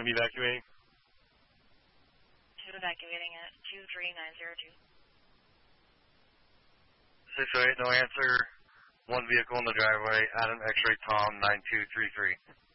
going to be evacuating? 2 evacuating at 23902. 608, no answer. 1 vehicle in the driveway, Adam X-ray Tom 9233.